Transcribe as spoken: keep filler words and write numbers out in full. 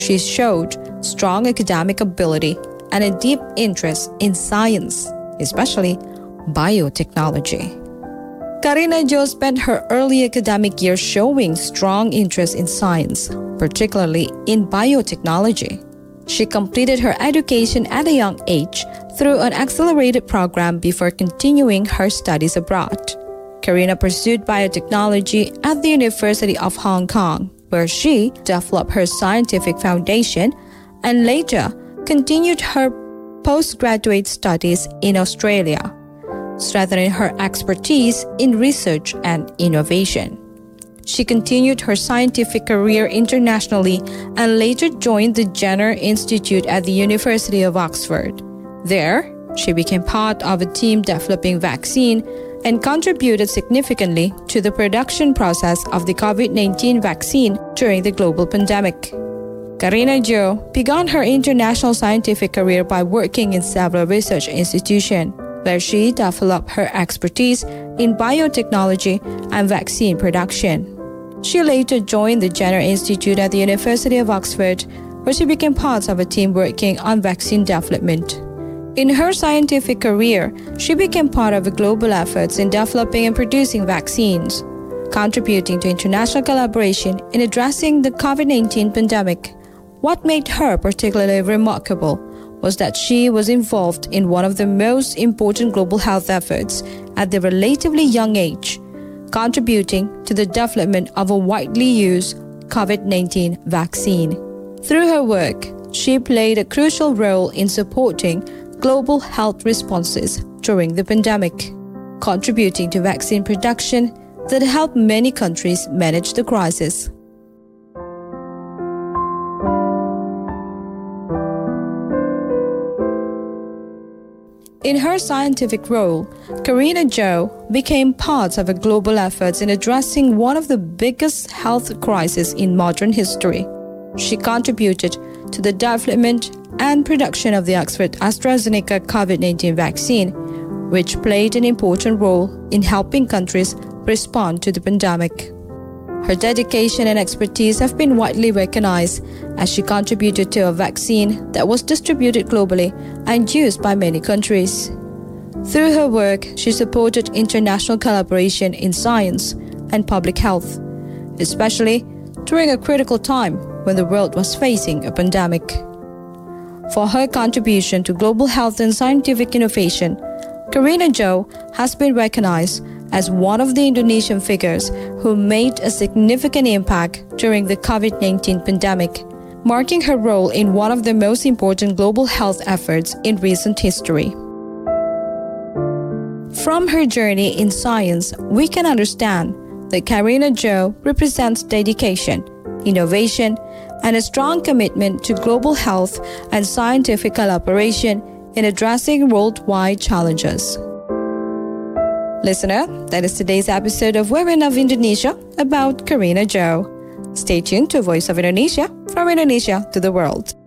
She showed strong academic ability and a deep interest in science, especially biotechnology. Karina Jo spent her early academic years showing strong interest in science, particularly in biotechnology. She completed her education at a young age through an accelerated program before continuing her studies abroad. Karina pursued biotechnology at the University of Hong Kong, where she developed her scientific foundation and later continued her postgraduate studies in Australia, strengthening her expertise in research and innovation. She continued her scientific career internationally and later joined the Jenner Institute at the University of Oxford. There, she became part of a team developing vaccine and contributed significantly to the production process of the COVID nineteen vaccine during the global pandemic. Karina Jo began her international scientific career by working in several research institutions, where she developed her expertise in biotechnology and vaccine production. She later joined the Jenner Institute at the University of Oxford, where she became part of a team working on vaccine development. In her scientific career, she became part of global efforts in developing and producing vaccines, contributing to international collaboration in addressing the COVID nineteen pandemic. What made her particularly remarkable was that she was involved in one of the most important global health efforts at the relatively young age, contributing to the development of a widely used COVID nineteen vaccine. Through her work, she played a crucial role in supporting global health responses during the pandemic, contributing to vaccine production that helped many countries manage the crisis. In her scientific role, Karina Jo became part of a global effort in addressing one of the biggest health crises in modern history. She contributed to the development and production of the Oxford AstraZeneca COVID nineteen vaccine, which played an important role in helping countries respond to the pandemic. Her dedication and expertise have been widely recognized as she contributed to a vaccine that was distributed globally and used by many countries. Through her work, she supported international collaboration in science and public health, especially during a critical time when the world was facing a pandemic. For her contribution to global health and scientific innovation, Karina Jo has been recognized as one of the Indonesian figures who made a significant impact during the COVID nineteen pandemic, marking her role in one of the most important global health efforts in recent history. From her journey in science, we can understand that Karina Jo represents dedication, innovation, and a strong commitment to global health and scientific collaboration in addressing worldwide challenges. Listener, that is today's episode of Women of Indonesia about Karina Jo. Stay tuned to Voice of Indonesia, from Indonesia to the world.